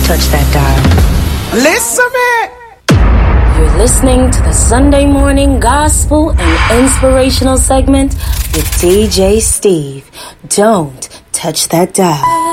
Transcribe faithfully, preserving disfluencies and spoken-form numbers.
touch that dial. Listen, man. You're listening to the Sunday morning gospel and inspirational segment with D J Steve. Don't touch that dial.